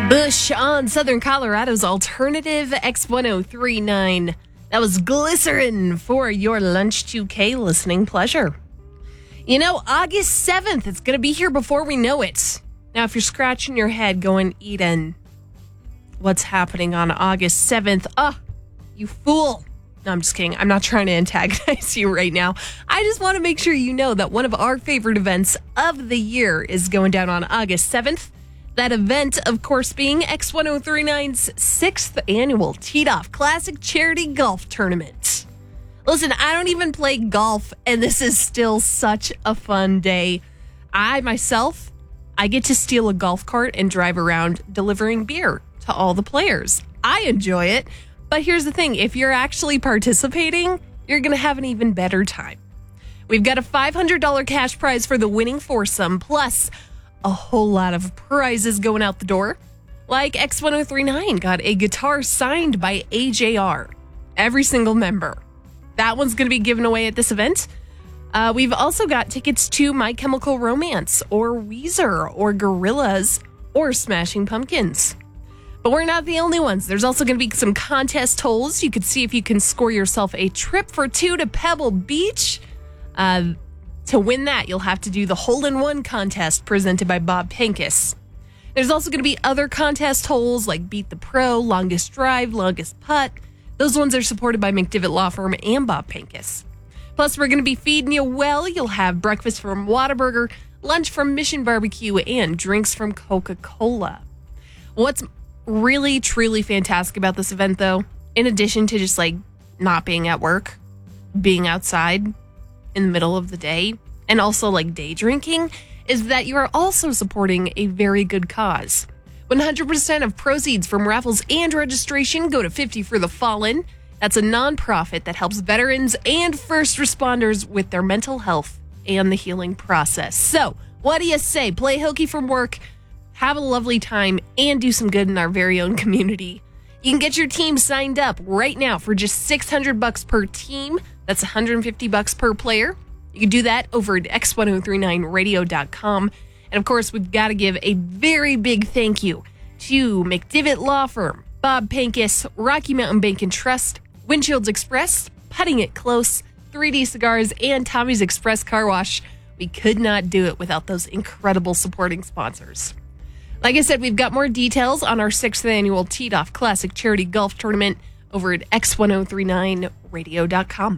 Bush on Southern Colorado's alternative X1039. That was Glycerin for your Lunch 2K listening pleasure. You know, August 7th, it's going to be here before we know it. Now, if you're scratching your head going, Eden, what's happening on August 7th? You fool. No, I'm just kidding. I'm not trying to antagonize you right now. I just want to make sure you know that one of our favorite events of the year is going down on August 7th. That event, of course, being X1039's 6th annual Teed Off Classic Charity Golf Tournament. Listen, I don't even play golf, and this is still such a fun day. I get to steal a golf cart and drive around delivering beer to all the players. I enjoy it, but here's the thing. If you're actually participating, you're going to have an even better time. We've got a $500 cash prize for the winning foursome, plus a whole lot of prizes going out the door. Like X1039 got a guitar signed by AJR. Every single member. That one's going to be given away at this event. We've also got tickets to My Chemical Romance, or Weezer, or Gorillaz, or Smashing Pumpkins. But we're not the only ones. There's also going to be some contest holes. You could see if you can score yourself a trip for two to Pebble Beach. To win that, you'll have to do the hole-in-one contest presented by Bob Pincus. There's also going to be other contest holes like Beat the Pro, Longest Drive, Longest Putt. Those ones are supported by McDivitt Law Firm and Bob Pincus. Plus, we're going to be feeding you well. You'll have breakfast from Whataburger, lunch from Mission Barbecue, and drinks from Coca-Cola. What's really, truly fantastic about this event, though, in addition to just like not being at work, being outside in the middle of the day, and also like day drinking, is that you are also supporting a very good cause. 100% of proceeds from raffles and registration go to 50 for the Fallen. That's a nonprofit that helps veterans and first responders with their mental health and the healing process. So, what do you say? Play hooky from work, have a lovely time, and do some good in our very own community. You can get your team signed up right now for just $600 per team. That's $150 per player. You can do that over at x1039radio.com. And of course, we've got to give a very big thank you to McDivitt Law Firm, Bob Pincus, Rocky Mountain Bank and Trust, Windshields Express, Putting It Close, 3D Cigars, and Tommy's Express Car Wash. We could not do it without those incredible supporting sponsors. Like I said, we've got more details on our 6th annual Teed Off Classic Charity Golf Tournament over at x1039radio.com.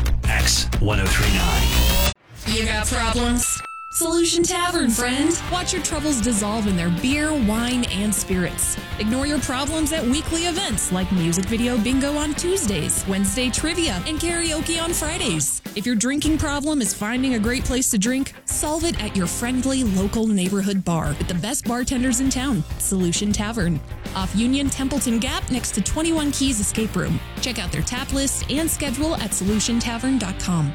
X1039. You got problems? Solution Tavern, friend. Watch your troubles dissolve in their beer, wine, and spirits. Ignore your problems at weekly events like music video bingo on Tuesdays, Wednesday trivia, and karaoke on Fridays. If your drinking problem is finding a great place to drink, solve it at your friendly local neighborhood bar with the best bartenders in town, Solution Tavern. Off Union Templeton Gap next to 21 Keys Escape Room. Check out their tap list and schedule at solutiontavern.com.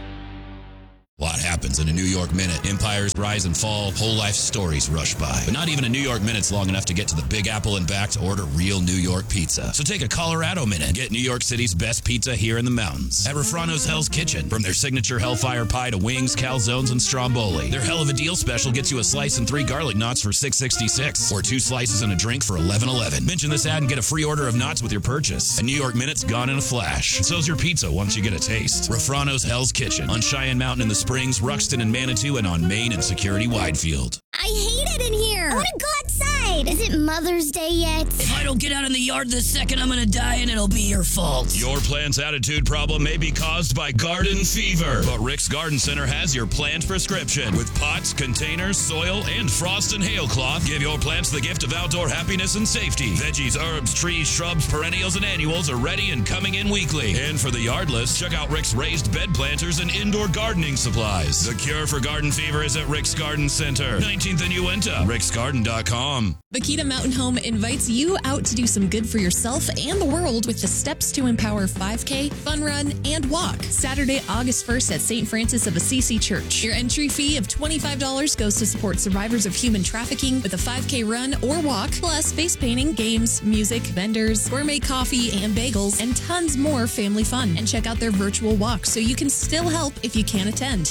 A lot happens in a New York minute. Empires rise and fall, whole life stories rush by. But not even a New York minute's long enough to get to the Big Apple and back to order real New York pizza. So take a Colorado minute and get New York City's best pizza here in the mountains. At Refrano's Hell's Kitchen. From their signature Hellfire Pie to wings, calzones, and stromboli. Their Hell of a Deal special gets you a slice and 3 garlic knots for $6.66. Or 2 slices and a drink for $11.11. Mention this ad and get a free order of knots with your purchase. A New York minute's gone in a flash. And so's your pizza once you get a taste. Refrano's Hell's Kitchen. On Cheyenne Mountain in the Springs, Ruxton and Manitou, and on Main and Security Widefield. I hate it in here. I want to go outside. Is it Mother's Day yet? If I don't get out in the yard this second, I'm going to die and it'll be your fault. Your plant's attitude problem may be caused by garden fever, but Rick's Garden Center has your plant prescription. With pots, containers, soil, and frost and hail cloth, give your plants the gift of outdoor happiness and safety. Veggies, herbs, trees, shrubs, perennials, and annuals are ready and coming in weekly. And for the yardless, check out Rick's raised bed planters and indoor gardening supplies. The cure for garden fever is at Rick's Garden Center, 19th and Uinta, ricksgarden.com. Bakita Mountain Home invites you out to do some good for yourself and the world with the Steps to Empower 5K, Fun Run, and Walk. Saturday, August 1st at St. Francis of Assisi Church. Your entry fee of $25 goes to support survivors of human trafficking with a 5K run or walk, plus face painting, games, music, vendors, gourmet coffee and bagels, and tons more family fun. And check out their virtual walk so you can still help if you can't attend. The Steps to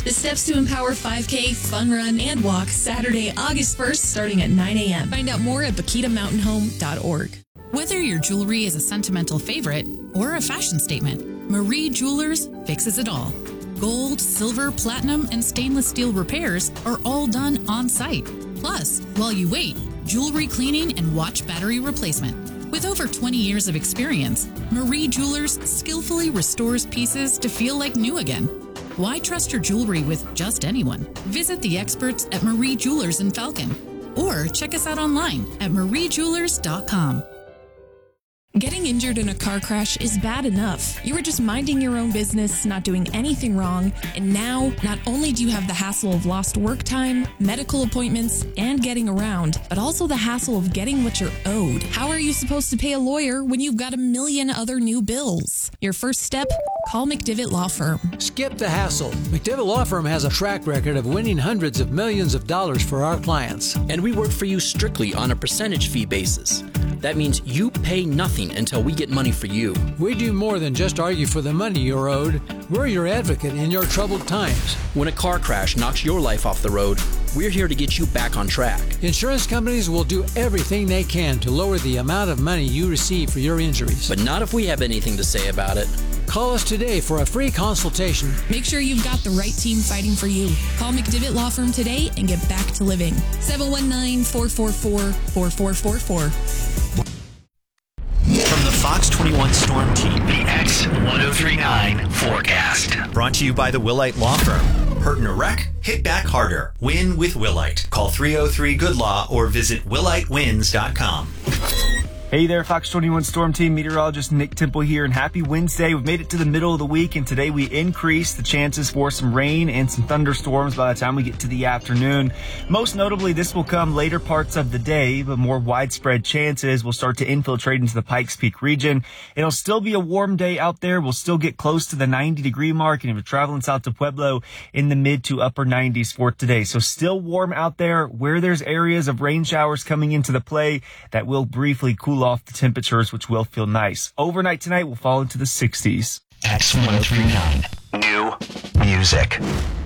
to Empower 5K, Fun Run, and Walk Saturday, August 1st, starting at 9 a.m. Find out more at BakitaMountainHome.org. Whether your jewelry is a sentimental favorite or a fashion statement, Marie Jewelers fixes it all. Gold, silver, platinum, and stainless steel repairs are all done on site. Plus, while you wait, jewelry cleaning and watch battery replacement. With over 20 years of experience, Marie Jewelers skillfully restores pieces to feel like new again. Why trust your jewelry with just anyone? Visit the experts at Marie Jewelers in Falcon or check us out online at mariejewelers.com. Getting injured in a car crash is bad enough. You were just minding your own business, not doing anything wrong, and now not only do you have the hassle of lost work time, medical appointments, and getting around, but also the hassle of getting what you're owed. How are you supposed to pay a lawyer when you've got a million other new bills? Your first step? Call McDivitt Law Firm. Skip the hassle. McDivitt Law Firm has a track record of winning hundreds of millions of dollars for our clients. And we work for you strictly on a percentage fee basis. That means you pay nothing until we get money for you. We do more than just argue for the money you're owed. We're your advocate in your troubled times. When a car crash knocks your life off the road, we're here to get you back on track. Insurance companies will do everything they can to lower the amount of money you receive for your injuries. But not if we have anything to say about it. Call us today for a free consultation. Make sure you've got the right team fighting for you. Call McDivitt Law Firm today and get back to living. 719-444-4444. From the Fox 21 Storm Team, the X1039 forecast. Brought to you by the Willite Law Firm. Hurt in a wreck? Hit back harder. Win with Willite. Call 303-GOOD-LAW or visit willitewins.com. Hey there, Fox 21 Storm Team meteorologist Nick Temple here, and happy Wednesday. We've made it to the middle of the week, and today we increase the chances for some rain and some thunderstorms by the time we get to the afternoon. Most notably, this will come later parts of the day, but more widespread chances will start to infiltrate into the Pikes Peak region. It'll still be a warm day out there. We'll still get close to the 90-degree mark, and if you're traveling south to Pueblo, in the mid to upper 90s for today. So still warm out there. Where there's areas of rain showers coming into the play, that will briefly cool off the temperatures, which will feel nice. Overnight tonight will fall into the 60s. X1039. New music.